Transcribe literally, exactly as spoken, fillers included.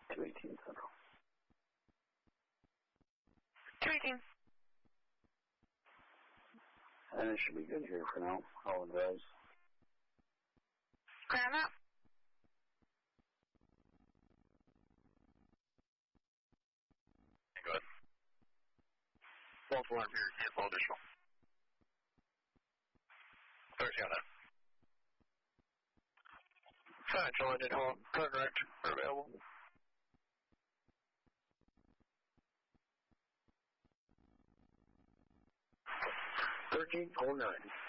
two eighteen Central. two eighteen. And it should be good here for now. I'll advise. Grab up. Go ahead. Multiple on here, cancel additional. thirteen on that. Central engine home, turn direct, are available. thirteen oh nine.